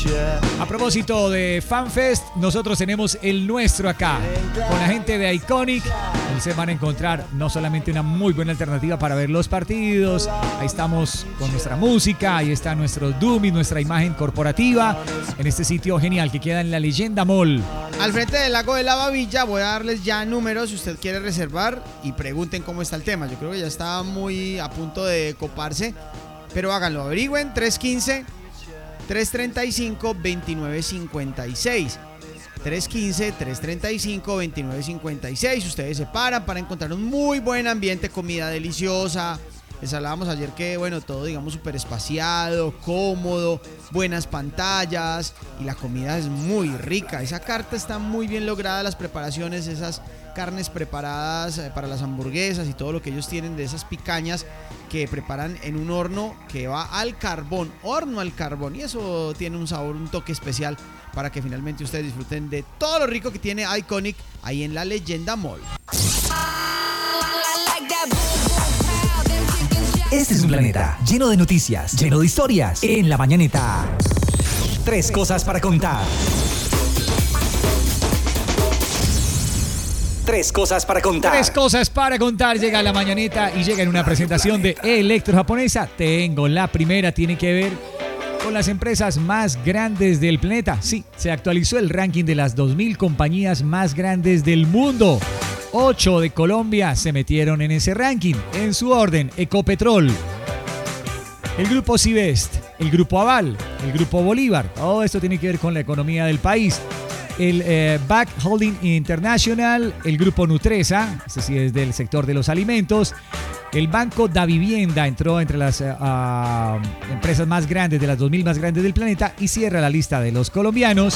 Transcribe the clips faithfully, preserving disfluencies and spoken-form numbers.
A propósito de FanFest, nosotros tenemos el nuestro acá, con la gente de Iconic. Se van a encontrar no solamente una muy buena alternativa para ver los partidos, ahí estamos con nuestra música, ahí está nuestro Dummy, nuestra imagen corporativa, en este sitio genial que queda en la Leyenda Mall. Al frente del lago de la Babilla. Voy a darles ya números si usted quiere reservar y pregunten cómo está el tema. Yo creo que ya está muy a punto de coparse, pero háganlo, averigüen. Tres uno cinco, tres tres cinco, dos nueve cinco seis. tres uno cinco, tres tres cinco, dos nueve cinco seis. Ustedes se paran para encontrar un muy buen ambiente, comida deliciosa. Les hablábamos ayer que, bueno, todo, digamos, súper espaciado, cómodo, buenas pantallas y la comida es muy rica. Esa carta está muy bien lograda, las preparaciones, esas carnes preparadas para las hamburguesas y todo lo que ellos tienen de esas picañas que preparan en un horno que va al carbón, horno al carbón, y eso tiene un sabor, un toque especial para que finalmente ustedes disfruten de todo lo rico que tiene Iconic ahí en la Leyenda Mall. Este es un planeta lleno de noticias, lleno de historias. En La Mañanita, tres cosas para contar. Tres cosas para contar. Tres cosas para contar. Llega a La Mañanita y llega en una presentación de Electro Japonesa. Tengo la primera, tiene que ver con las empresas más grandes del planeta. Sí, se actualizó el ranking de las dos mil compañías más grandes del mundo. Ocho de Colombia se metieron en ese ranking. En su orden, Ecopetrol, el Grupo Civest, el Grupo Aval, el Grupo Bolívar. Todo esto tiene que ver con la economía del país. El eh, Back Holding International, el Grupo Nutresa, este sí es del sector de los alimentos. El Banco da Vivienda entró entre las uh, empresas más grandes, de las dos mil más grandes del planeta, y cierra la lista de los colombianos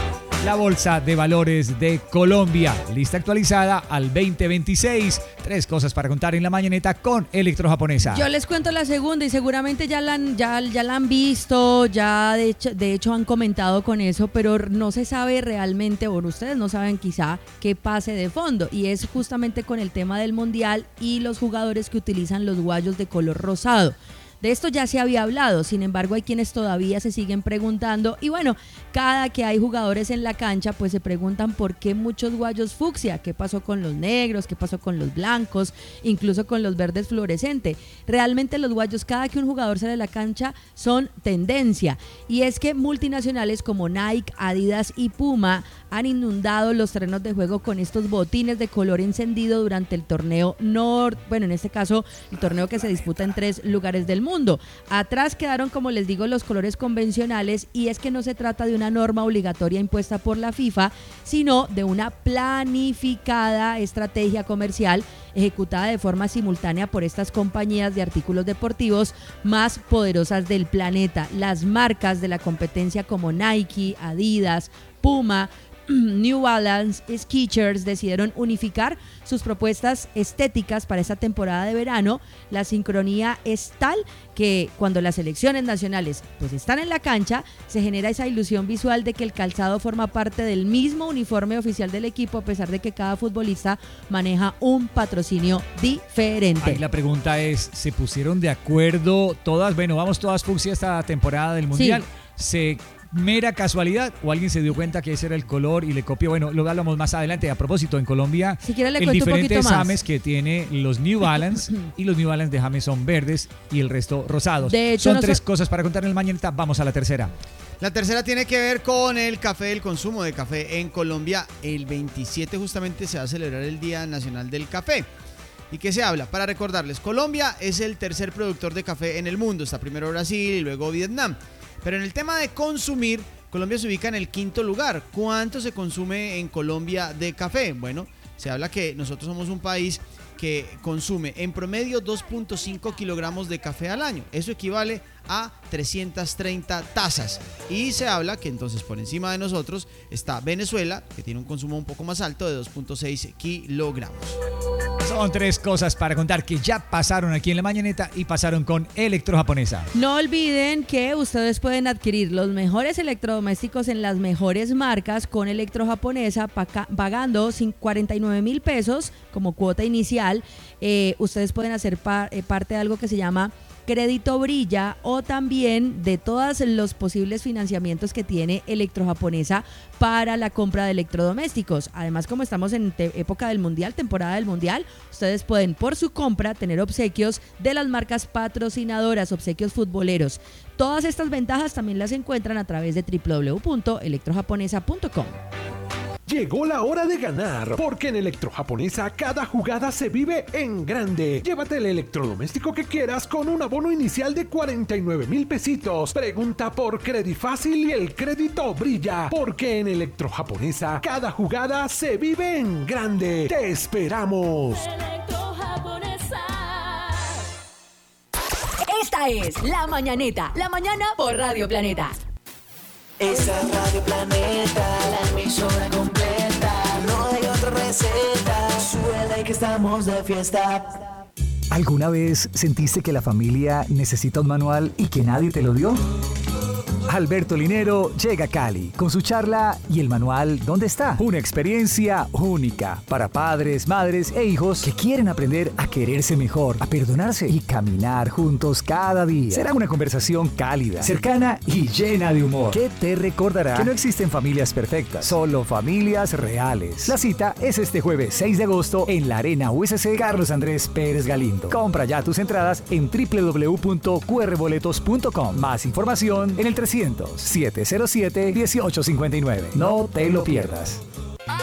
la Bolsa de Valores de Colombia. Lista actualizada al veinte veintiséis. Tres cosas para contar en La Mañanita con Electro Japonesa. Yo les cuento la segunda y seguramente ya la han, ya, ya la han visto, ya de hecho, de hecho han comentado con eso, pero no se sabe realmente, o ustedes no saben quizá qué pase de fondo, y es justamente con el tema del Mundial y los jugadores que utilizan los guayos de color rosado. De esto ya se había hablado, sin embargo hay quienes todavía se siguen preguntando, y bueno, cada que hay jugadores en la cancha pues se preguntan por qué muchos guayos fucsia, qué pasó con los negros, qué pasó con los blancos, incluso con los verdes fluorescentes. Realmente los guayos, cada que un jugador sale de la cancha, son tendencia, y es que multinacionales como Nike, Adidas y Puma han inundado los terrenos de juego con estos botines de color encendido durante el torneo Nord, bueno, en este caso el torneo que se disputa en tres lugares del mundo. Atrás quedaron, como les digo, los colores convencionales, y es que no se trata de una norma obligatoria impuesta por la FIFA, sino de una planificada estrategia comercial ejecutada de forma simultánea por estas compañías de artículos deportivos más poderosas del planeta. Las marcas de la competencia como Nike, Adidas, Puma, New Balance, Skechers decidieron unificar sus propuestas estéticas para esta temporada de verano. La sincronía es tal que cuando las selecciones nacionales pues están en la cancha, se genera esa ilusión visual de que el calzado forma parte del mismo uniforme oficial del equipo, a pesar de que cada futbolista maneja un patrocinio diferente. Ahí la pregunta es, ¿se pusieron de acuerdo todas? Bueno, vamos todas fucsia esta temporada del Mundial. Sí. ¿Se mera casualidad o alguien se dio cuenta que ese era el color y le copió? Bueno, lo hablamos más adelante. A propósito, en Colombia, si quiere, le el cuento diferente un poquito más. James que tiene los New Balance y los New Balance de James son verdes y el resto rosados. De hecho, son no tres so- cosas para contar en el Mañanita. Vamos a la tercera. La tercera tiene que ver con el café, el consumo de café en Colombia. El veintisiete justamente se va a celebrar el Día Nacional del Café. ¿Y qué se habla? Para recordarles, Colombia es el tercer productor de café en el mundo. Está primero Brasil y luego Vietnam. Pero en el tema de consumir, Colombia se ubica en el quinto lugar. ¿Cuánto se consume en Colombia de café? Bueno, se habla que nosotros somos un país que consume en promedio dos punto cinco kilogramos de café al año. Eso equivale a trescientas treinta tazas. Y se habla que entonces por encima de nosotros está Venezuela, que tiene un consumo un poco más alto de dos punto seis kilogramos. Son tres cosas para contar que ya pasaron aquí en La Mañaneta y pasaron con Electro Japonesa. No olviden que ustedes pueden adquirir los mejores electrodomésticos en las mejores marcas con Electro Japonesa, pagando cuarenta y nueve mil pesos como cuota inicial. Eh, ustedes pueden hacer par, eh, parte de algo que se llama Crédito Brilla o también de todos los posibles financiamientos que tiene Electrojaponesa para la compra de electrodomésticos. Además, como estamos en te- época del Mundial, temporada del Mundial, ustedes pueden por su compra tener obsequios de las marcas patrocinadoras, obsequios futboleros. Todas estas ventajas también las encuentran a través de doble u doble u doble u punto electrojaponesa punto com. Llegó la hora de ganar, porque en Electrojaponesa cada jugada se vive en grande. Llévate el electrodoméstico que quieras con un abono inicial de cuarenta y nueve mil pesitos. Pregunta por Credifácil y el crédito brilla, porque en Electrojaponesa cada jugada se vive en grande. ¡Te esperamos! Esta es La Mañaneta, la mañana por Radio Planeta. Esa es Radio Planeta, la emisora completa. No hay otra receta, suele que estamos de fiesta. ¿Alguna vez sentiste que la familia necesita un manual y que nadie te lo dio? Alberto Linero llega a Cali con su charla ¿Y el manual dónde está? Una experiencia única para padres, madres e hijos que quieren aprender a quererse mejor, a perdonarse y caminar juntos cada día. Será una conversación cálida, cercana y llena de humor que te recordará que no existen familias perfectas, solo familias reales. La cita es este jueves seis de agosto en la Arena U S C Carlos Andrés Pérez Galindo. Compra ya tus entradas en doble u doble u doble u punto q r boletos punto com. Más información en el trescientos, setecientos siete, dieciocho cincuenta y nueve. No te lo pierdas.